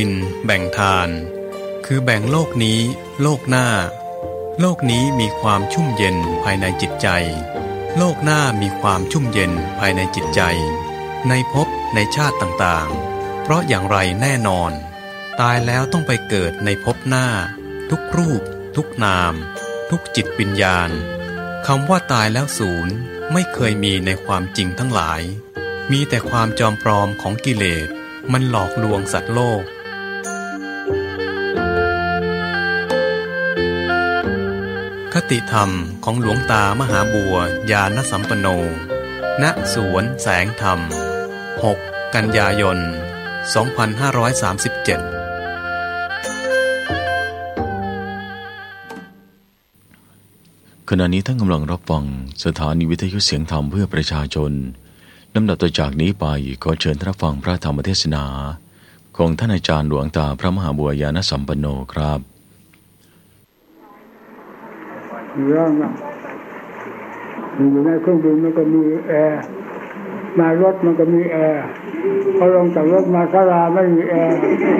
แบ่งทานคือแบ่งโลกนี้โลกหน้าโลกนี้มีความชุ่มเย็นภายในจิตใจโลกหน้ามีความชุ่มเย็นภายในจิตใจในภพในชาติต่างๆเพราะอย่างไรแน่นอนตายแล้วต้องไปเกิดในภพหน้าทุกรูปทุกนามทุกจิตวิญญาณคำว่าตายแล้วศูนย์ไม่เคยมีในความจริงทั้งหลายมีแต่ความจอมปลอมของกิเลสมันหลอกลวงสัตว์โลกคติธรรมของหลวงตามหาบัวญาณสัมปันโนณสวนแสงธรรม6 กันยายน 2537 ขณะนี้ท่านกำลังรับฟังสถานีวิทยุเสียงธรรมเพื่อประชาชนลำดับต่อจากนี้ไปขอเชิญรับฟังพระธรรมเทศนาของท่านอาจารย์หลวงตาพระมหาบัวญาณสัมปันโนครับเรื่องนะอยู่ในเครื่องบินมันก็มีแอร์มารถมันก็มีแอร์พอลงจากรถมาศาลาไม่มีแอร์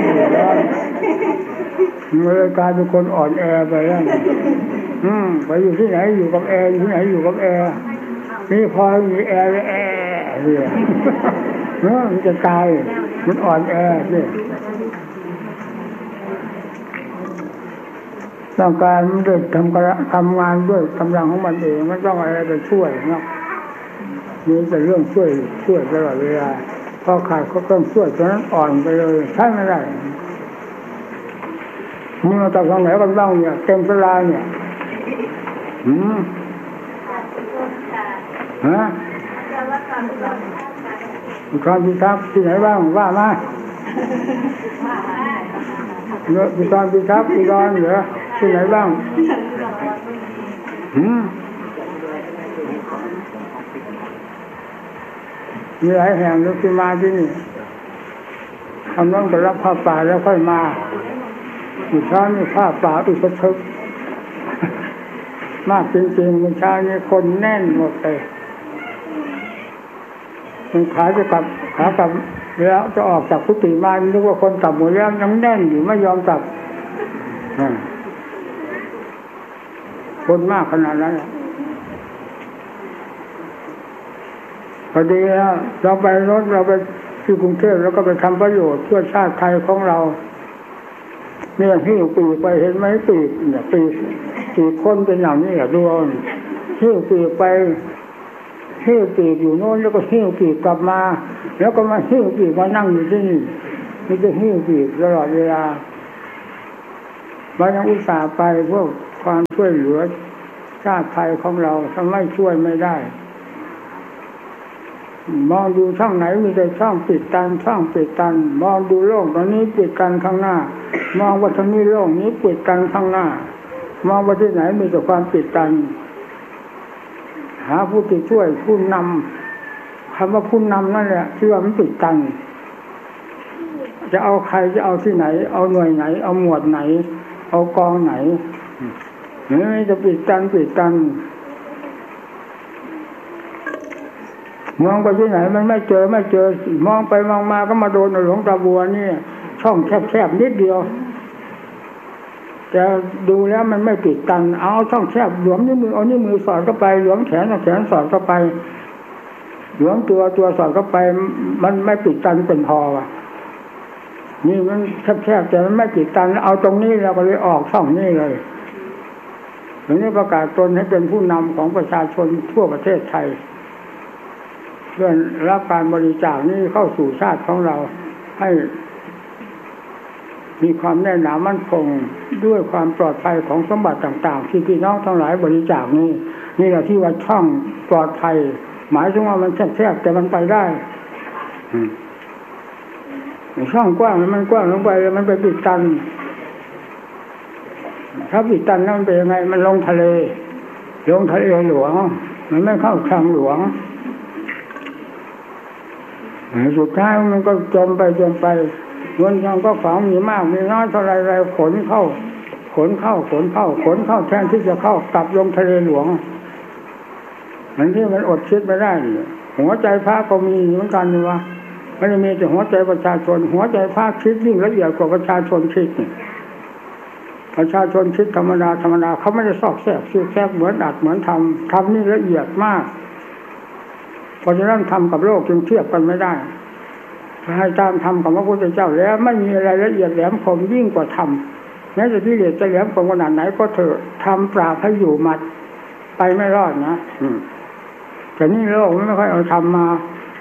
มันเลยกลายเป็นคนอ่อนแอไปแล้วไปอยู่ที่ไหนอยู่กับแอร์อยู่ที่ไหนอยู่กับแอร์นี่พอมีแอร์แอร์เนี่ยมันจะตายมันอ่อนแอเนี่ยร่างกายมันได้ทำงานด้วยกำลังของมันเองมันต้องอะไรไปช่วยเนาะมีแต่เรื่องช่วยตลอดเวลาพอขาดก็ต้องช่วยจนนั้นอ่อนไปเลยใช่ไม่ได้มึงเอาจากทางไหนกันบ้างเนี่ยเต็มศาลาเนี่ยฮะความพิทักษ์ที่ไหนบ้างว่ามาเนื้อพิทักษ์อุดรเหรอที่ไหนบ้างมีหลายแห่งแล้วที่มาที่นี่ทำต้องไปรับผ้าป่าแล้วค่อยมาอีกครั้งนี่ผ้าป่าอุปถัมภ์มากจริงๆมันเช้านี้คนแน่นหมดเลยมันขากลับแล้วจะออกจากกุฏิมานึกว่าคนกลับหมดแล้วยังแน่นอยู่ไม่ยอมกลับคนมากขนาดนั้นพอดีแล้วเราไปรถเราไปที่กรุงเทพแล้วก็ไปทำประโยชน์เพื่อชาติไทยของเราเนี่ยหิ้วปีกไปเห็นไหมปีกเนี่ยปีกคนเป็นอย่างนี้ดูหิ้วปีกไปหิ้วปีกอยู่โน้นแล้วก็หิ้วปีกกลับมาแล้วก็มาหิ้วปีกมานั่งอยู่ที่นี่นี่จะหิ้วปีกตลอดเวลาเรายังอุตส่าห์ไปพวกความช่วยเหลือชาติไทยของเราทำไมช่วยไม่ได้มองดูช่องไหนมีแต่ช่องปิดตันมองดูโลกตอนนี้ปิดกันข้างหน้ามองว่าทางนี้โลกนี้ปิดกันข้างหน้ามองว่าที่ไหนมีแต่ความปิดกันหาผู้ที่ช่วยผู้นำคำว่าผู้นำนั่นแหละที่ว่ามันปิดกันจะเอาใครจะเอาที่ไหนเอาหน่วยไหนเอาหมวดไหนเอากองไหนนี่จะปิดกันมองไปที่ไหนมันไม่เจอมองไปมองมาก็มาโดนหลวงตาบัวนี่ช่องแคบนิดเดียวแต่ดูแล้วมันไม่ปิดกันเอาช่องแคบหลวมนิ้วมือเอานิ้วมือสอดเข้าไปหลวมแขนสอดเข้าไปหลวมตัวสอดเข้าไปมันไม่ปิดกันเป็นพอว่ะนี่มันแคบแต่มันไม่ปิดกันเอาตรงนี้เราก็เลยออกช่องนี้เลยอย่างนี้ประกาศตนให้เป็นผู้นำของประชาชนทั่วประเทศไทยเพื่อรับการบริจาคนี้เข้าสู่ชาติของเราให้มีความแน่นหนามั่นคงด้วยความปลอดภัยของสมบัติต่างๆที่พี่น้องทั้งหลายบริจาคนี่แหละที่ว่าช่องปลอดภัยหมายถึงว่ามันแคบแต่มันไปได้ช่องกว้างมันกว้างลงไปแล้วมันไปปิดตันถ้าปิดตันแล้วมันเป็นยังไงมันลงทะเลหลวงมันไม่เข้าคลังหลวงสุดท้ายมันก็จมไปเงินทองก็ฝังมีมากมีน้อยเท่าไรขนเข้าแทนที่จะเข้ากลับลงทะเลหลวงนั่นที่มันอดคิดไม่ได้หัวใจพระก็มีเหมือนกันนี่วะไม่ได้มีแต่หัวใจประชาชนหัวใจภาคคิดยิ่งละเอียดกว่าประชาชนคิดประชาชนคิดธรรมดาเขาไม่ได้ซอกแซกแทรกเหมือนอัดเหมือนทำนี่ละเอียดมากเพราะฉะนั้นทำกับโลกจึงเทียบกันไม่ได้ถ้าให้ตามทำกับพระพุทธเจ้าแล้วไม่มีอะไรละเอียดแหลมคมยิ่งกว่าทำแม้จะที่ละเอียดจะแหลมคมขนาดไหนก็เถอะทำปราบให้อยู่มัดไปไม่รอดนะแต่นี่โลกไม่ค่อยเอาทำมา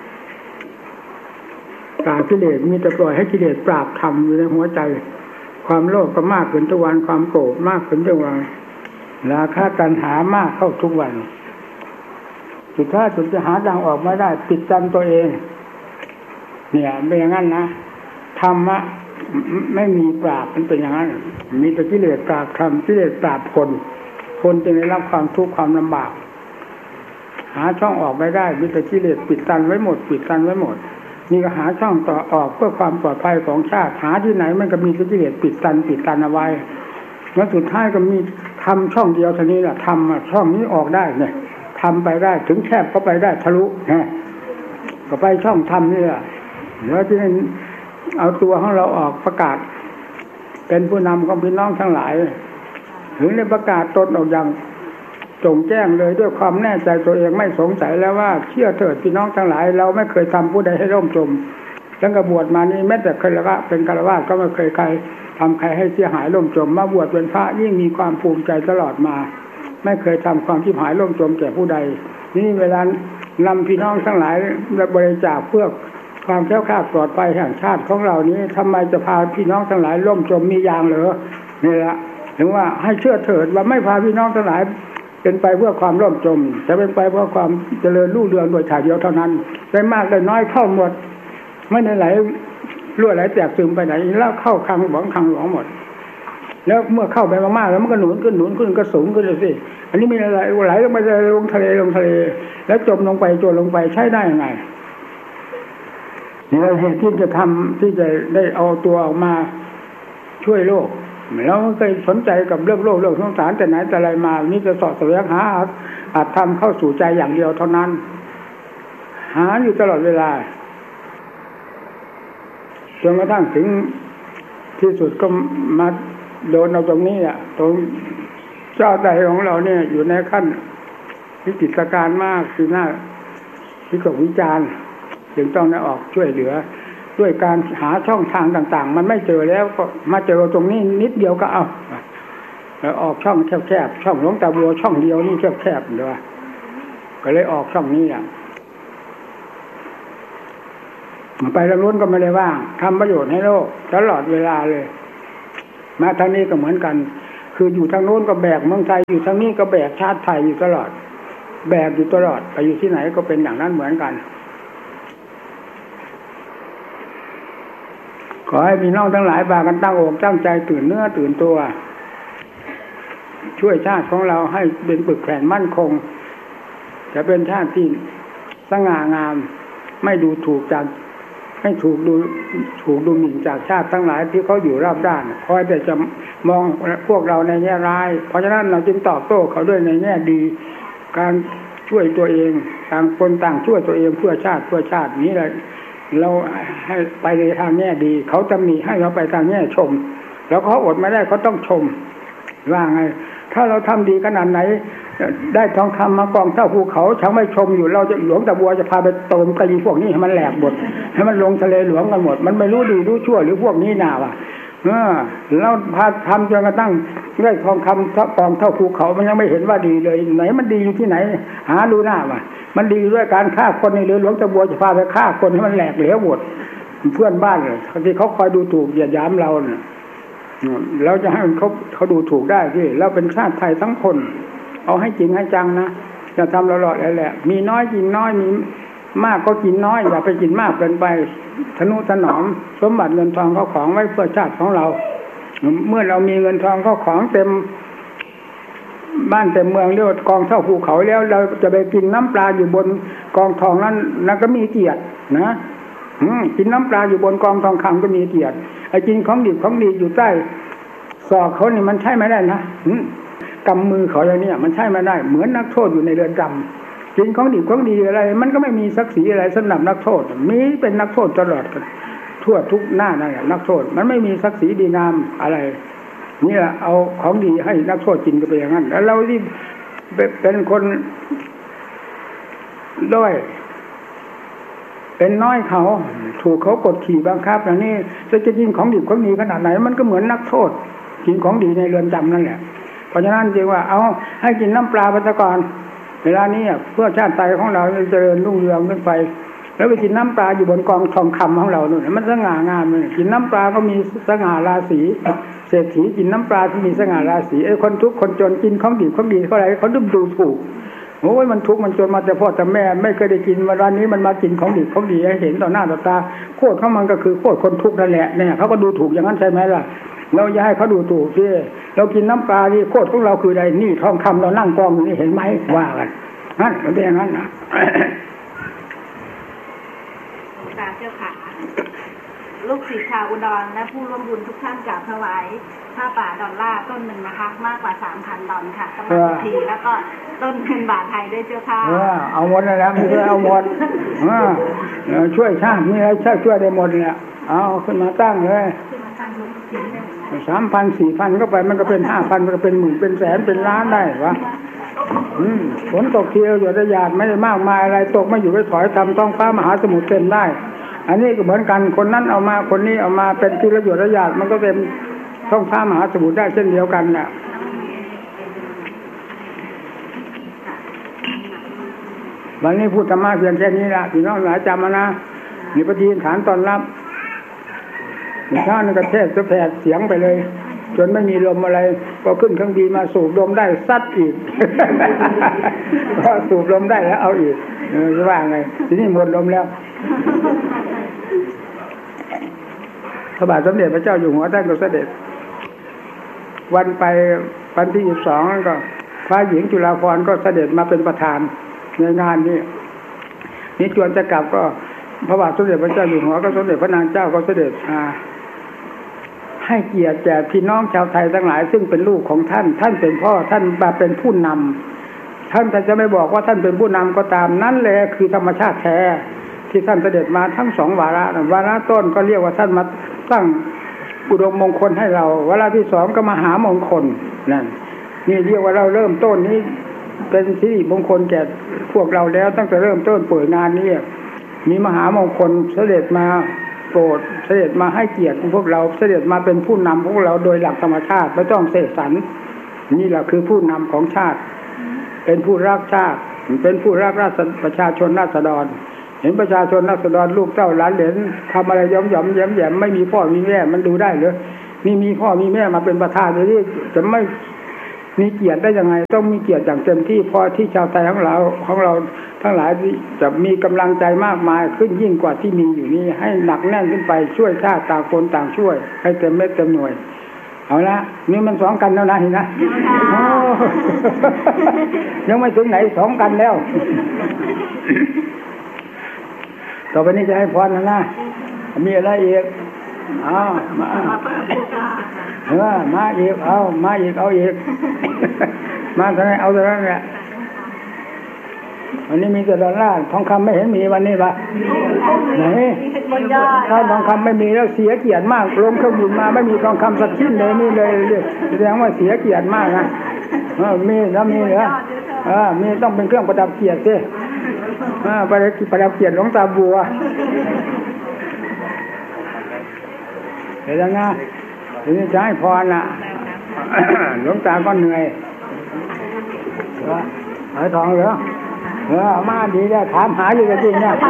ปราบกิเลสมีแต่ปล่อยให้กิเลสปราบธรรมอยู่ในหัวใจความโลภก็มากขึ้นทุกวันความโกรธมากขึ้นทุกวันราคะตัณหามากเข้าทุกวันสุดท้ายจนจะหาทางออกไม่ได้ปิดกั้นตัวเองเนี่ยเป็นอย่างนั้นนะธรรมะไม่มีปราบมันเป็นอย่างนั้นมีแต่กิเลสปราบธรรมกิเลสปราบคนจะได้รับความทุกข์ความลำบากหาช่องออกไม่ได้มีแต่กิเลสปิดกั้นไว้หมดนี่ก็หาช่องต่อออกเพื่อความปลอดภัยของชาติหาที่ไหนมันก็มีกิเลสปิดกั้นเอาไว้แล้วสุดท้ายก็มีทำช่องเดียวเท่านี้แหละทำช่องนี้ออกได้เนี่ยทำไปได้ถึงแคบก็ไปได้ทะลุนะก็ไปช่องทำนี่แหละแล้วที่นี่เอาตัวของเราออกประกาศเป็นผู้นำของพี่น้องทั้งหลายถึงได้ประกาศตนออกอย่างจงแจ้งเลยด้วยความแน่ใจตัวเองไม่สงสัยแล้วว่าเชื่อเถิดพี่น้องทั้งหลายเราไม่เคยทำผู้ใดให้ร่มจมตั้งแต่บวชมานี้แม้แต่เคยละเป็นฆราวาสก็ไม่เคยใครทำใครให้เสียหายร่มจมมาบวชเป็นพระยิ่งมีความภูมิใจตลอดมาไม่เคยทำความชิบหายร่มจมแก่ผู้ใดนี่เวลานำพี่น้องทั้งหลายบริจาคเพื่อความแคล้วคลาดปลอดภัยแห่งชาติของเรานี้ทำไมจะพาพี่น้องทั้งหลายร่มจมมีอย่างเหรอนี่แหละถึงว่าให้เชื่อเถิดว่าไม่พาพี่น้องทั้งหลายเป็นไปเพื่อความร่มจมจะเป็นไปเพื่อความเจริญรุ่งเรืองโดยถ่ายเดียวเท่านั้นได้มากได้น้อยเข้าหมดไม่ได้ไหลรั่วไหลแตกซึมไปไหนแล้วเข้าคลังหลวงหมดแล้วเมื่อเข้าไปมากๆแล้วมันก็หนุนขึ้นก็สูงขึ้นเลยสิอันนี้มีอะไรไหลลงไปลงทะเลแล้วจมลงไปใช้ได้ยังไงนี่เราเหตุที่จะทำที่จะได้เอาตัวออกมาช่วยโลกเราไม่เคยสนใจกับเรื่องโลกเรื่องสงสารแต่ไหนแต่ไรมานี่จะสอดแสวงหาอาจทำเข้าสู่ใจอย่างเดียวเท่านั้นหาอยู่ตลอดเวลาจนกระทั่งถึงที่สุดก็มาโดนเอาตรงนี้อ่ะตรงเจ้าใจของเราเนี่ยอยู่ในขั้นวิกฤตการณ์มากคือหน้าวิตกวิจารณ์จึงต้องได้ออกช่วยเหลือด้วยการหาช่องทางต่างๆมันไม่เจอแล้วก็มาเจอตรงนี้นิดเดียวก็เอาแล้วออกช่องแคบๆช่องหลวงตาบัวช่องเดียวนี่แคบๆเลยก็เลยออกช่องนี้อ่ะมาไปแล้วล้นก็ไม่ได้ว่างทำประโยชน์ให้โลกตลอดเวลาเลยมาทางนี้ก็เหมือนกันคืออยู่ทางโน้นก็แบกเมืองไทยอยู่ทางนี้ก็แบกชาติไทยอยู่ตลอดแบกอยู่ตลอดไปอยู่ที่ไหนก็เป็นอย่างนั้นเหมือนกันขอให้พี่น้องทั้งหลายพากันตั้งอกตั้งใจตื่นเนื้อตื่นตัวช่วยชาติของเราให้เป็นปึกแผ่นมั่นคงจะเป็นชาติที่สง่างามไม่ดูถูกจากไม่ถูกดูหมิ่นจากชาติทั้งหลายที่เขาอยู่รอบด้านคอยแต่จะมองพวกเราในแง่ร้ายเพราะฉะนั้นเราจึงตอบโต้เขาด้วยในแง่ดีการช่วยตัวเองต่างคนต่างช่วยตัวเองเพื่อชาตินี้แหละเราให้ไปในทางแง่ดีเขาตำหนิให้เราไปทางแง่ชมแล้วเขาอดไม่ได้เขาต้องชมว่าไงถ้าเราทำดีขนาดไหนได้ทองคำมากองเท่าภูเขาเขาไม่ชมอยู่เราจะหลวงตาบัวจะพาไปโตมกะลีพวกนี้ให้มันแหลกหมดให้มันลงทะเลหลวงกันหมดมันไม่รู้ดีรู้ชั่วหรือพวกนี้น่าว่ะแล้วพาทำจนกระทั่งได้ทองคำกองเท่าภูเขามันยังไม่เห็นว่าดีเลยไหนมันดีอยู่ที่ไหนหาดูหน้าว่ะมันดีด้วยการฆ่าคนนี่หรือหลวงตาบัวจะพาไปฆ่าคนให้มันแหลกเหลวหมดเพื่อนบ้านเลยที่เขาคอยดูถูกเหยียดหยามเราเนี่ยเราจะให้เขาดูถูกได้ที่เราเป็นชาติไทยทั้งคนเอาให้จริงให้จังนะจะทำหลอดๆแหละมีน้อยกินน้อยมีมากก็กินน้อยอย่าไปกินมากเกินไปทนุถนอมสมบัติเงินทองเข้าของไว้เพื่อชาติของเราเมื่อเรามีเงินทองเข้าของเต็มบ้านเต็มเมืองเรียกว่ากองเท่าภูเขาแล้วเราจะไปกินน้ำปลาอยู่บนกองทองนั้นก็มีเกียรตินะกินน้ำปลาอยู่บนกองทองคำก็มีเกียรติไอ้กินของดิบของดีอยู่ใต้ศอกเขานี่มันใช่ไม่ได้นะกำมือเขาอย่างนี้มันใช่ไม่ได้เหมือนนักโทษอยู่ในเรือนจำกิกินของดีของดีอะไรมันก็ไม่มีศักดิ์ศรีอะไรสำหรับนักโทษมีเป็นนักโทษตลอดทั่วทุกหน้านั่นแหละนักโทษมันไม่มีศักดิ์ศรีดีงามอะไรนี่แหละเอาของดีให้นักโทษกินก็ไปอย่างนั้นแล้วเราที่เป็นคนด้อยเป็นน้อยเขาถูกเขากดขี่บังคับอย่างนี้จะกินของดีของดีขนาดไหนมันก็เหมือนนักโทษกินของดีในเรือนจำนั่นแหละเพราะฉะนั้นจึงว่าเอาให้กินน้ำปลาพัตกรเวลานี้เพื่อชาติไทยของเราจะเจริญรุ่งเรืองขึ้นไปแล้วไปกินน้ำปลาอยู่บนกองทองคำของเราเนี่ยมันสง่างามเลยกินน้ำปลาก็มีสง่าราศีเศรษฐีกินน้ำปลาที่มีสง่าราศีไอ้คนทุกข์คนจนกินของดีของดีเท่าไหร่เขาดูถูกโอ้ยมันทุกข์มันจนมาแต่พ่อแต่แม่ไม่เคยได้กินวันนี้มันมากินของดีของดีให้เห็นต่อหน้าต่อตาโคตรของมันก็คือโคตรคนทุกข์นั่นแหละเนี่ยเขาก็ดูถูกอย่างนั้นใช่ไหมล่ะเราอย่าให้เขาดูถูกสิเรากินน้ำปลาที่โคตรของเราคือใดนี่ทองคำเรานั่งกองอยู่นี่เห็นไหมว่ากันนั่นมันเป็นอย่างนั้นนะตาเจ้าขาลูกศิษย์ชาวอุดรและผู้ร่วมบุญทุกท่านกราบถวายผ้าป่าดอลลาร์ต้นหนึ่งนะคะมากกว่า 3,000 ดอลค่ะสำหรับทีแล้วก็ต้นเงินบาทไทยด้วยเจ้าค่ะเอาหมดแล้วมีเอาหมดช่วยชาติมีอะไรช่วยได้หมดเนี่ยเอาขึ้นมาตั้งเลย3,000 4,000ก็ไปมันก็เป็น 5,000 มันก็เป็นหมื่นเป็นแสนเป็นล้านได้วะฝนตกเที่ยวหยดหยาดไม่ได้มากมายอะไรตกไม่อยู่ไม่ถอยทำท้องฟ้ามหาสมุทรเต็มได้อันนี้ก็เหมือนกันคนนั้นเอามาคนนี้เอามาเป็นที่ละหยดหยาดมันก็เต็มท้องฟ้ามหาสมุทรได้เช่นเดียวกันน่ะวันนี้พูดธรรมะเพียงแค่นี้ละพี่น้องหลายจำมานะมีปฏิฐานตอนรับมีข้าวนึงก็เทศแผดเสียงไปเลยจนไม่มีลมอะไรพอขึ้นเครื่องบินมาสูบลมได้ซัดอีกพอสูบลมได้แล้วเอาอีกจะว่าไงทีนี้หมดลมแล้วพระบาทสมเด็จพระเจ้าอยู่หัวท่านก็เสด็จวันไปวันที่22นั่นก็พระหญิงจุฬาภรณ์ก็เสด็จมาเป็นประธานในงานนี้นี่จวนจะกลับก็พระบาทสมเด็จพระเจ้าอยู่หัวก็สมเด็จพระนางเจ้าก็เสด็จให้เกียรติแก่พี่น้องชาวไทยทั้งหลายซึ่งเป็นลูกของท่านท่านเป็นพ่อท่านมาเป็นผู้นำท่านจะไม่บอกว่าท่านเป็นผู้นำก็ตามนั่นแหละคือธรรมชาติแท้ที่ท่านเสด็จมาทั้ง2 วาระวาระต้นก็เรียกว่าท่านมาตั้งอุดมมงคลให้เราวาระที่2ก็มหามงคลนั่นนี่เรียกว่าเราเริ่มต้นนี้เป็นสิริมงคลแก่พวกเราแล้วตั้งแต่เริ่มต้นเปิดงานนี้มีมหามงคลเสด็จมาโปรดเสด็จมาให้เกียรติพวกเราเสด็จมาเป็นผู้นำพวกเราโดยหลักธรรมชาติไม่ต้องเสกสรรนี่แหละคือผู้นำของชาติเป็นผู้รักชาติเป็นผู้รักประชาชนราษฎรเห็นประชาชนราษฎรลูกเต้าหลานเหลนทำอะไรย้อมแย้มไม่มีพ่อมีแม่มันดูได้หรือนี่มีพ่อมีแม่มาเป็นประธานนี่จะไม่มีเกียรติได้ยังไงต้องมีเกียรติอย่างเต็มที่พอที่ชาวไทยของเราทั้งหลายจะมีกำลังใจมากมายขึ้นยิ่งกว่าที่มีอยู่นี้ให้หนักแน่นขึ้นไปช่วยชาติต่างคนต่างช่วยให้เต็มเม็ดเต็มหน่วยเอาละนี่มัน2 กันแล้วนะเห็นนะยังไม่ถึงไหน2 กันแล้วต่อไปนี้จะให้พรนะมีอะไรอีกมาอีกมาอีกเอาอีกมาเท่าไหร่เอาเท่านั้นแหละวันนี้มีแต่ดอลลาร์ทองคำไม่เห็นมีวันนี้ปะไหนถ้าทองคำไม่มีแล้วเสียเกียรติมากลงเครื่องบินมาไม่มีทองคำสักชิ้นเลยนี่เลยแสดงว่าเสียเกียรติมากนะมีแล้วมีเหรอมีต้องเป็นเครื่องประดับเกียรติสิประดับเกียรติหลวงตาบัวเห็นแล้วนะทีนี้จะให้พรน่ะหลวงตาก็เหนื่อยหายทองเหรอมาดีแล้วถามหาอยู่จริงเนี่ย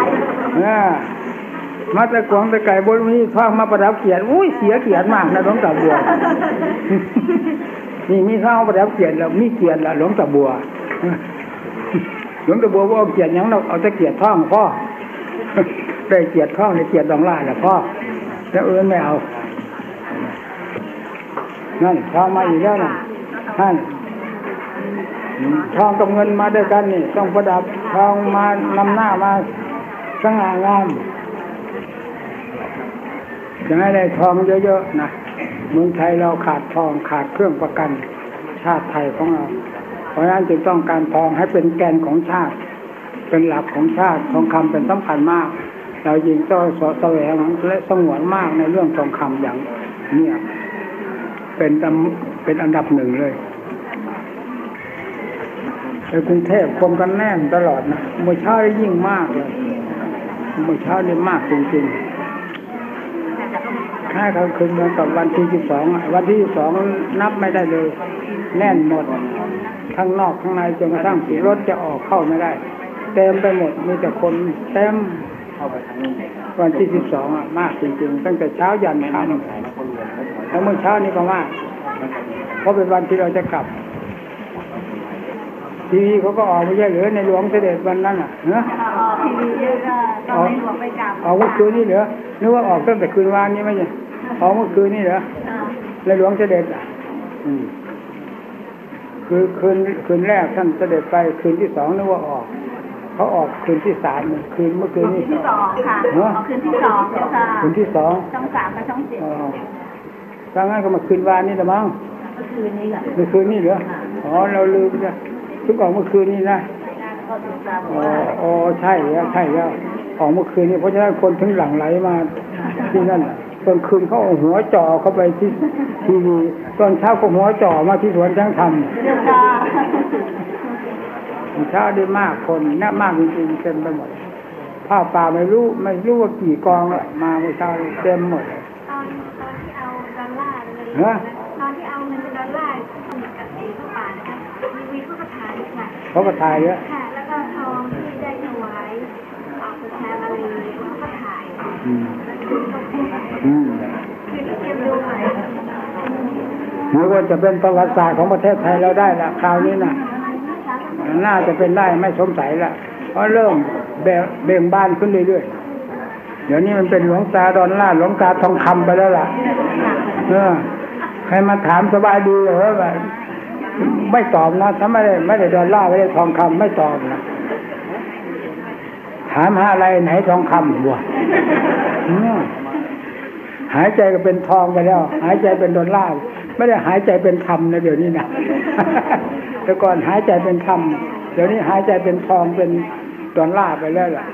มาตะกวงตะไก่บนนี้ท่องมาประดับเกียรติอุ้ยเสียเกียรติมากนะหลวงตาบัวนี่มีท่องประดับเกียรติแล้วมีเกียรติละหลวงตาบัวหลวงตาบัวว่าเอาเกียรติยังเราเอาแต่เกียรติท่องพ่อได้เกียรติท่องในเกียรติดองล่าแหละพ่อแล้วไม่เอานั่นทองมาอีกแล้วนะท่านทองกับเงินมาด้วยกันนี่ต้องประดับทองมานำหน้ามาสง่างามจะให้ได้ทองเยอะๆนะเมืองไทยเราขาดทองขาดเครื่องประกันชาติไทยของเราเพราะฉะนั้นจึงต้องการทองให้เป็นแกนของชาติเป็นหลักของชาติทองคำเป็นสำคัญมากเรายิงก็แสวงและสงวนมากในเรื่องทองคำอย่างนี้เป็นอันดับหนึ่งเลยในกรุงเทพคนกันแน่นตลอดนะเมื่อเช้าได้ยิ่งมากเลยเมื่อเช้าได้มากจริงๆถ้าเขาคืนมากับวันที่12วันที่12นับไม่ได้เลยแน่นหมดข้างนอกข้างในจนกระทั่งรถจะออกเข้าไม่ได้เต็มไปหมดมีแต่คนเต็มวันที่12มากจริงๆตั้งแต่เช้ายันค่ำแล้วเมื่อเช้านี้ก็มากเพราะเป็นวันที่เราจะกลับทีวีเขาก็ออกไม่ใช่เหรอในหลวงเสด็จวันนั้นน่ะเนอะทีวีเยอะก็ตอนในหลวงไปกลับออกเมื่อคืนนี่เหรอนึกว่าออกตั้งแต่คืนวานนี้ไม่ใช่ออกเมื่อคืนนี่เหรอในหลวงเสด็จคือคืนแรกท่านเสด็จไปคืนที่2นึกว่าออกเขาออกคืนที่3คืนเมื่อคืนนี้ที่2ค่ะคืนที่2ค่ะคืนที่2 ช่อง3กับช่อง7 ถ้างั้นก็มาคืนวานนี้ละมั้งเมื่อคืนนี้เมื่อคืนนี้เหรอเราลืมจ้ะทุกออกเมื่อคืนนี้นะใช่แล้วออกเมื่อคืนนี้เพราะฉะนั้นคนถึงหลั่งไหลมาที่นั่นตอนคืนเขาเอาหัวจ่อเข้าไปที่ทีวีตอนเช้าก็หัวจ่อมาที่สวนช้างธรรมเช้าได้มากคนน่ามากจริงๆเต็มไปหมดผ้าป่าไม่รู้ว่ากี่กองละมาเมื่อเช้าเต็มหมดตอนที่เอาดอลลาร์เลยตอนที่เอาเงินดอลลาร์สนิทกับเอกป่านะคะมีเขาก็ถ่ายค่ะเขาก็ถ่ายเยอะค่ะแล้วก็ทองที่ได้ถวายออกแทนอะไรเขาก็ถ่ายนึกว่าจะเป็นประวัติศาสตร์ของประเทศไทยเราได้ละคราวนี้นะน่าจะเป็นได้ไม่สงสัยละเพราะเริ่มเบ่งบานขึ้นเรื่อยๆเดี๋ยวนี้มันเป็นหลวงตาดอลลาร์หลวงตาทองคำไปแล้วล่ะใครมาถามสบายดีเหรอแบบไม่ตอบนะถ้าไม่ได้ดอลลาร์ไม่ได้ทองคำไม่ตอบนะถามหาอะไรไหนทองคำบัวหายใจก็เป็นทองไปแล้วหายใจเป็นดอลลาร์ไม่ได้หายใจเป็นธรรมนะเดี๋ยวนี้นะแต่ก่อนหายใจเป็นธรรมเดี๋ยวนี้หายใจเป็นทองเป็นดอลลาร์ไปแล้วล่ะ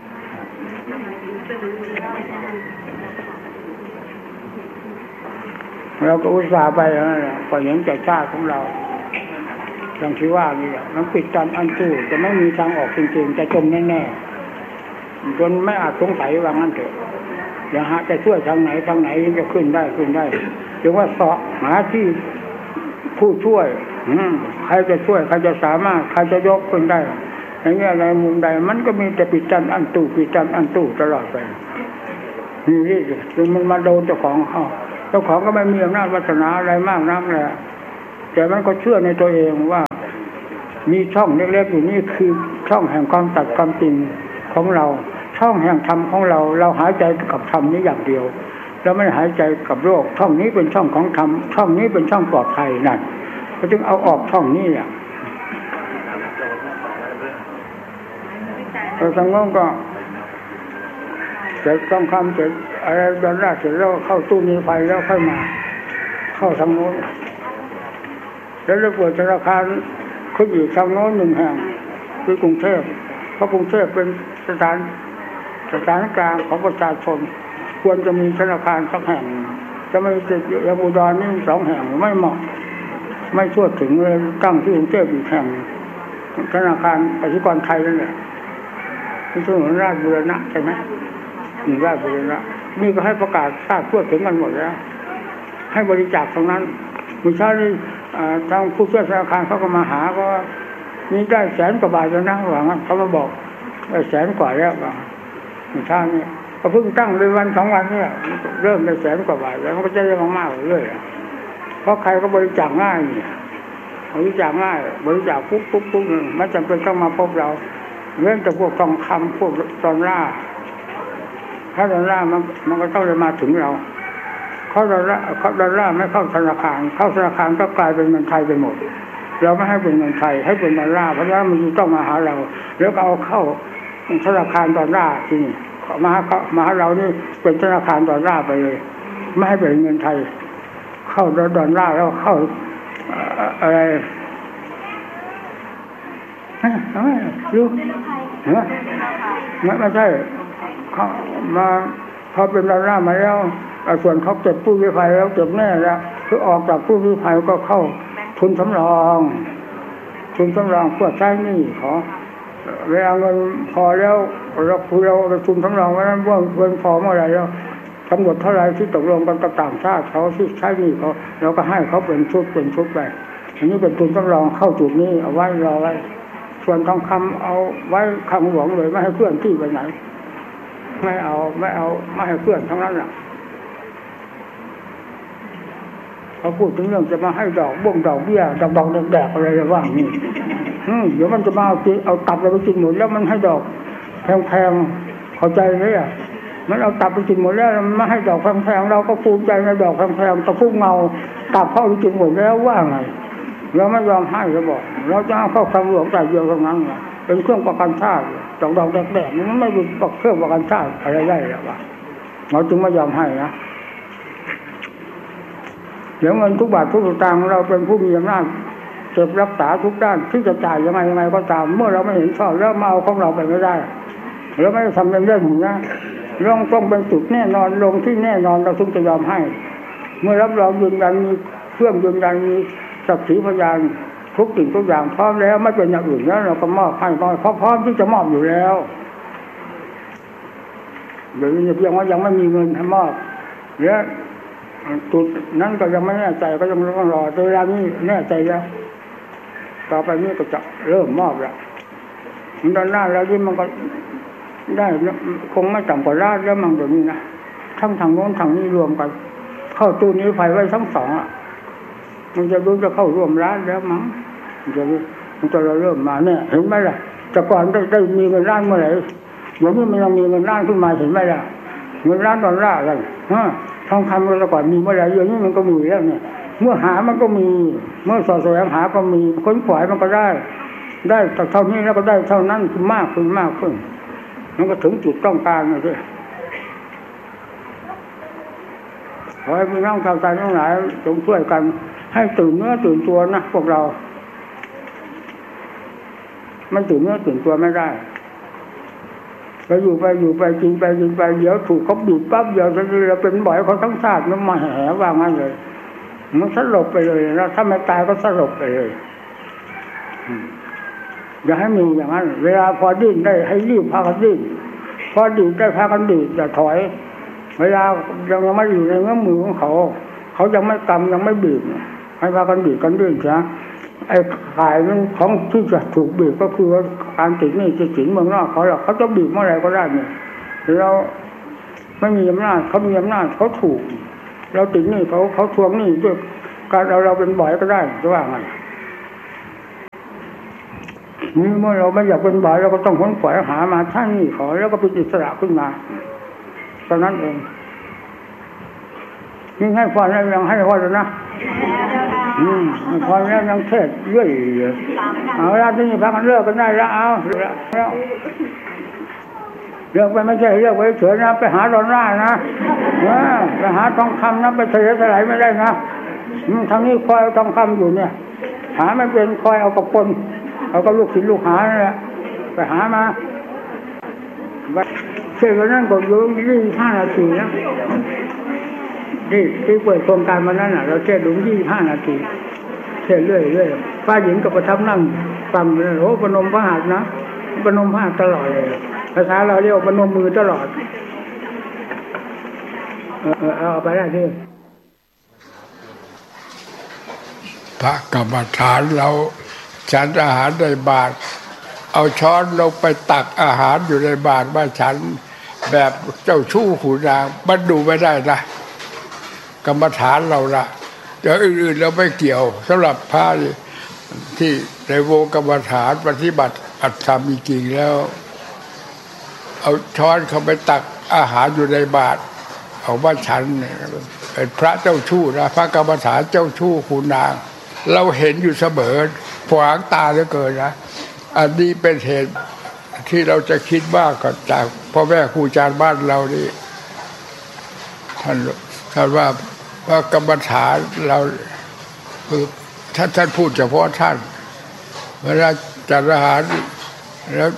เราก็อุตส่าห์ไปแล้วนะก็เห็นใจชาติของเราอย่างที่ว่านี่มันปิดกันอันตู้จะไม่มีทางออกจริงๆจะจมแน่ๆจนไม่อาจสงสัยว่างั้นเถอะอย่าหาจะช่วยทางไหนจะขึ้นได้ถึงว่าเสาะหาที่ผู้ช่วยใครจะช่วยใครจะสามารถใครจะยกขึ้นได้อย่างเงี้ยอะไรมุมใดมันก็มีแต่ปิดกันอันตู้ตลอดไปนี่ถึงมันมาโดนเจ้าของก็ไม่มีอำนาจวาสนาอะไรมากนักแหละแต่มันก็เชื่อในตัวเองว่ามีช่องเล็กๆอยู่นี่คือช่องแห่งความตัดความจริงของเราช่องแห่งธรรมของเราหายใจกับธรรมนี้อย่างเดียวเราไม่หายใจกับโลกช่องนี้เป็นช่องของธรรมช่องนี้เป็นช่องปลอดภัยนั่นก็จึงเอาออกช่องนี้อ่ะเราสังเกตก็จะต้องคำจะอะไรดอลลาร์เสร็จแล้วเข้าตู้มีไฟแล้วค่อยมาเข้าทางโน้นแล้วเปิดธนาคารขึ้นอยู่ทางโน้นหนึ่งแห่งคือกรุงเทพเพราะกรุงเทพเป็นสถานกลางของประชาชนควรจะมีธนาคารสักแห่งจะไม่ติดอย่างอุดรนี่2 แห่งไม่เหมาะไม่ทั่วถึงเลยตั้งที่กรุงเทพอีกแห่งธนาคารกสิกรไทยนั่นแหละที่ถนนราชบุรณะใช่ไหมราชบุรณะนี่ก็ให้ประกาศทราบทั่วถึงกันหมดแล้วให้บริจาคตรงนั้นเมื่อเช้านี้ทางผู้ช่วยธนาคารเขาก็มาหาก็มีได้100,000 กว่าบาทแล้วนะว่างั้นเขามาบอกได้100,000 กว่าแล้วว่าเมื่อเช้านี้ก็เพิ่งตั้งเลยวัน2 วันนี่เริ่มได้100,000 กว่าบาทแล้วมันก็จะได้มากๆเรื่อยเพราะใครก็บริจาคง่ายบริจาคปุ๊บไม่จำเป็นต้องมาพบเราเรื่องแต่พวกทองคำพวกดอลลาร์ถ้าดอลลาร์มันก็ต้องเลยมาถึงเราเขาดอลลาร์ไม่เข้าธนาคารก็กลายเป็นเงินไทยไปหมดเราไม่ให้เป็นเงินไทยให้เป็นดอลลาร์เพราะฉะนั้นมันต้องมาหาเราแล้วก็เอาเข้าธนาคารดอลลาร์ที่นี่มาหาเรานี่เป็นธนาคารดอลลาร์ไปเลยไม่ให้เป็นเงินไทยเข้าดอลลาร์แล้วเข้าอะไรรู้ไม่ใช่เขามาเขาเป็นดารามาแล้วส่วนเขาเก็บผู้ลี้ภัยแล้วเก็บแน่แล้วคือออกจากผู้ลี้ภัยก็เข้าทุนสำรองเพื่อใช้หนี้ขอเวลาเงินพอแล้วเราคุยเราทุนสำรองว่านั้นว่าเงินพอเมื่อไรแล้วกำหนดเท่าไรที่ตกลงกันกับต่างชาติเขาที่ใช้หนี้เขาเราก็ให้เขาเป็นชุดไปอันนี้เป็นทุนสำรองเข้าจุดนี้เอาไว้รอไว้ส่วนทองคำเอาไว้ข้างหลวงเลยไม่ให้เพื่อนที่ไปไหนไม่ให้เพื่อนทั้งนั้นแหละเขาพูดถึงเรื่องจะมาให้ดอกบ้งดอกเบี้ยดอกแดกอะไรว่างนี่เดี๋ยวมันจะมาเอาตับเราไปกินหมดแล้วมันให้ดอกแพงๆเข้าใจไหมอ่ะมันเอาตับไปกินหมดแล้วมันไม่ให้ดอกแพงๆเราก็ภูมิใจในดอกแพงๆตะพุ่งเงาตับเข้าไปกินหมดแล้วว่าไงเราไม่ยอมให้เราบอกเราจะเอาเข้าคำหลวงแต่เดียวเท่านั้นเป็นเครื่องประกันชาติดอกแดกมันไม่เป็นเครื่องประกันชาติอะไรได้หรอกว่าเราจึงไม่ยอมให้นะเดี๋ยวเงินทุกบาททุกสตางค์เราเป็นผู้มีอำนาจเก็บรักษาทุกด้านที่จะจ่ายยังไงก็ตามเมื่อเราไม่เห็นชอบแล้วมาเอาของเราไปไม่ได้เราไม่ได้ทำเป็นเรื่องอย่างนี้ต้องเป็นจุดแน่นอนลงที่แน่นอนเราถึงจะยอมให้เมื่อรับรองยืนยันมีเครื่องยืนยันมีสักขีพยานทุกสิ่งทุกอย่างพร้อมแล้วไม่เป็นอย่างอื่นแล้วเราก็มอบให้เขาพร้อมที่จะมอบอยู่แล้วเดี๋ยวนี้เพียงว่ายังไม่มีเงินให้มอบเนี่ยจุดนั้นก็ยังไม่แน่ใจก็ยังต้องรอเวลานี้แน่ใจแล้วต่อไปนี้ก็จะเริ่มมอบแล้วมันด้านหน้าแล้วที่มันก็ได้คงไม่ต่ำกว่าล้านแล้วมันแบบนี้นะทั้งทางโน้นทางนี้รวมกันเข้าตู้นี้ไฟไว้ทั้งสองอ่ะมันจะรู้จะเข้ารวมล้านแล้วมั้งมันจะเริ่มมาเนี่ยเห็นไหมล่ะแต่ก่อนได้มีเงินล้านเมื่อไหร่เดี๋ยวนี้มันยังมีเงินล้านขึ้นมาเห็นไหมล่ะเงินล้านดอลลาร์อะไรทองคำแต่ก่อนมีเมื่อไหร่เดี๋ยวนี้มันก็มีแล้วเนี่ยเมื่อหามันก็มีเมื่อสอดแสวงหาก็มีค้นขวายมันก็ได้เท่านี้แล้วก็ได้เท่านั้นคือมากขึ้นมันก็ถึงจุดต้องการเลยด้วยขอให้พี่น้องชาวไทยทั้งหลายจงช่วยกันให้ตื่นเนื้อตื่นตัวนะพวกเรามันตื่นเนื้อตื่นตัวไม่ได้เราอยู่ไปกินไปเดี๋ยวถูกเขาบีบปั๊บเดี๋ยวเราเป็นบ่อยเขาทั้งชาติมันมาแห่ว่างั้นเลยมันสลบไปเลยนะถ้าไม่ตายก็สลบไปเลยอย่าให้มีอย่างนั้นเวลาพอดิ้นได้ให้รีบพากันดิ้นพอดีได้พากันดีดอย่าถอยเวลายังไม่อยู่ในเงื้อมือของเขายังไม่กำยังไม่บีบให้พากันบีบกันดิ้นใช่ไอ้ขายของที่จะถูกบีบก็คือการติดหนี้ติดสินเมืองนอกเขาจะบีบเมื่อไรก็ได้เนี่ยเราไม่มีอำนาจเขามีอำนาจเขาถูกเราติดหนี้เขาทวงหนี้ด้วยการเราเป็นบ่อยก็ได้จะว่าไงนี่เมื่อเราไม่อยากเป็นบ่อยเราก็ต้องค้นขวายหามาท่านนี่ขอแล้วก็เป็นอิสระขึ้นมาตอนนั้นเองนี่ให้พรแล้วยังให้พรแล้วนะพรแล้วยังเทศเรื่อยเอาละที่นี่พักกันเลิกกันได้แล้วเอาแล้วเลิกไปไม่ใช่เลิกไว้เฉยนะไปหาดอลลาร์นะไปหาทองคำนะไปเฉยเฉยไม่ได้นะทางนี้คอยเอาทองคำอยู่เนี่ยหาไม่เป็นคอยเอากระปนเอาก็ลูกศิษย์ลูกหานั่นแหละไปหามาเชื่อกันนั่นก็อยู่25 นาทีนะที่เปิดโครงการมานั้นเราเชื่อถึง25 นาทีเชื่อเรื่อยป้าหญิงก็ประทับนั่งฟังโอ้ประนมพระหัตถ์นะประนมพระหัตถ์ตลอดเลยภาษาเราเรียกประนมมือตลอดเอาไปได้ที่พระกรรมฐานเราฉันอาหารในบาตรเอาช้อนลงไปตักอาหารอยู่ในบาตรมาฉันแบบเจ้าชู้หูนางมันดูไม่ได้นะกรรมฐานเราละอย่างอื่นๆเราไม่เกี่ยวสำหรับพระที่ในวงกรรมฐานปฏิบัติอัตธรรมจริงๆแล้วเอาช้อนเข้าไปตักอาหารอยู่ในบาตรเอาว่าฉันเป็นพระเจ้าชู้นะพระกรรมฐานเจ้าชู้หูนางเราเห็นอยู่เสมอขวางตาเหลือเกินนะอันนี้เป็นเหตุที่เราจะคิดว่าก่อนจากพ่อแม่ครูอาจารย์บ้านเรานี่ท่านว่าพระกรรมฐานเราคือท่านพูดเฉพาะท่านเวลาจัดอาหารแล้ว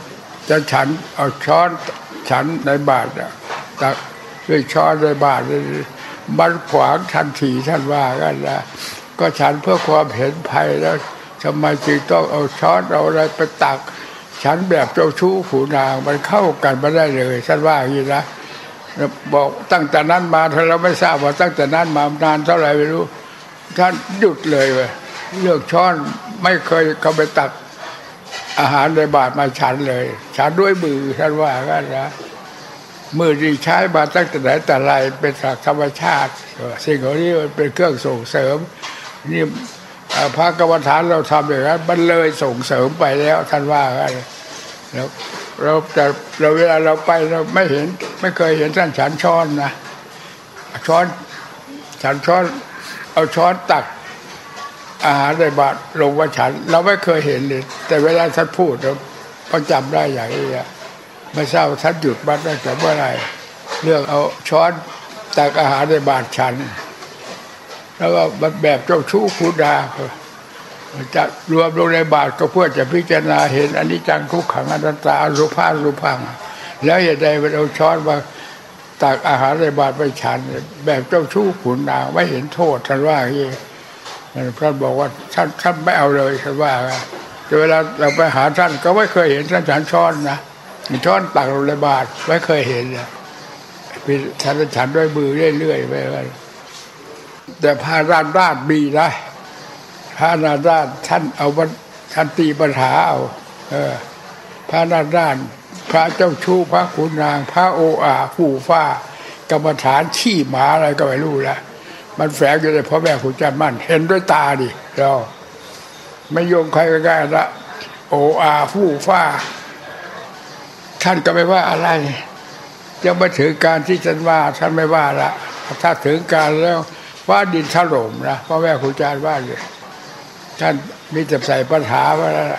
จะฉันเอาช้อนฉันในบาตรตักด้วยช้อนในบาตรมันขวางทันทีท่านว่ากันนะก็ฉันเพื่อความเห็นภัยแล้วทำไมจึงต้องเอาช้อนเอาอะไรไปตักฉันแบบเจ้าชู้ขุนนางมันเข้ากันไม่ได้เลยท่านว่าอย่างนี้นะบอกตั้งแต่นั้นมาถ้าเราไม่ทราบว่าตั้งแต่นั้นมานานเท่าไหร่ไม่รู้ท่านหยุดเลยเว้ยเลือกช้อนไม่เคยเข้าไปตักอาหารในบาตรมาฉันเลยฉันด้วยมือท่านว่ากันนะมือที่ใช้มาตั้งแต่ไหนแต่ไรเป็นธรรมชาติสิ่งเหล่านี้มันเป็นเครื่องส่งเสริมนี่พระกรรมฐานเราทำอย่างนั้นมันเลยส่งเสริมไปแล้วท่านว่ากันแล้วเราเวลาเราไปเราไม่เคยเห็นท่านฉันช้อนนะช้อนฉันช้อนเอาช้อนตักอาหารในบาตรลงว่าฉันเราไม่เคยเห็นเลยแต่เวลาท่านพูดเราก็จำได้อย่างนี้ไม่ทราบท่านหยุดมาตั้งแต่เมื่อไหร่เรื่องเอาช้อนตักอาหารในบาตรฉันแล้วก็แบบเจ้าชู้ขุนนางจะรวมลงในบาตรก็เพื่อจะพิจารณาเห็นอนิจจังทุกขังอนัตตาอรูปารูปังแล้วเหตุใดมันเอาช้อนมาตักอาหารในบาตรไปฉันแบบเจ้าชู้ขุนนางไม่เห็นโทษท่านว่าอย่างนี้พระบอกว่าท่านไม่เอาเลยท่านว่าแต่เวลาเราไปหาท่านก็ไม่เคยเห็นท่านฉันช้อนนะช้อนตักลงในบาตรไม่เคยเห็นเลยท่านฉันด้วยมือเรื่อยๆไปแต่พระราชมีนะพระนาราชท่านเอาท่านตีปัญหาเอาพระนาราชพระเจ้าชู้พระขุนนางพระโออาผู้ฟ้ากรรมฐานขี้หมาอะไรก็ไม่รู้แล้วมันแฝงอยู่ในพ่อแม่ครูอาจารย์มั่นเห็นด้วยตาดิเราไม่โยงใครก็ได้ละโออาผู้ฟ้าท่านก็ไม่ว่าอะไรยังไม่ถึงการที่ท่านว่าท่านไม่ว่าละถ้าถึงการแล้วว่าดินถล่มนะพ่อแม่ครูอาจารย์ว่าอยู่ท่านมีแต่ใส่ปัญหาไว้แล้ว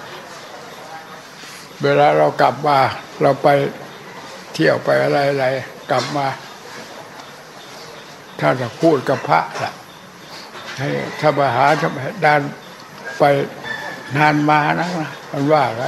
เวลาเรากลับมาเราไปเที่ยวไปอะไรกลับมาถ้าจะพูดกับพระล่ะให้ถ้ามาหาด้านไปนานมานะมันว่าอะไร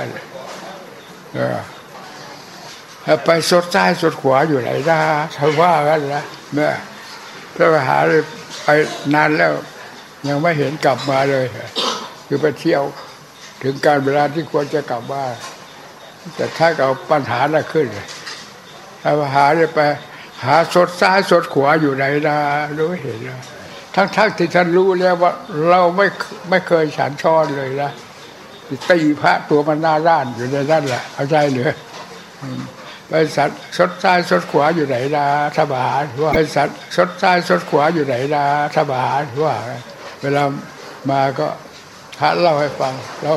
ไปสดซ้ายสดขวาอยู่ไหนนะถ้าว่ากันนะเมื่อพระมหาเลยไปนานแล้วยังไม่เห็นกลับมาเลยคือไปเที่ยวถึงการเวลาที่ควรจะกลับบ้านแต่ถ้าเอาปัญหาน่ะขึ้นพระมหาเลยไปหาสดซ้ายสดขวาอยู่ไหนนะรู้เห็นแล้วทั้งที่ท่านรู้แล้วว่าเราไม่เคยฉันช้อนเลยนะตีพระตัวมันหน้าด้านอยู่ในนั่นแหละเข้าใจหรือไปสัตว์สดซ้ายสดขวาอยู่ไหนนะทบาทว่าไปสัตว์สดซ้ายสดขวาอยู่ไหนนะทบาทว่าเวลามาก็พระเล่าให้ฟัง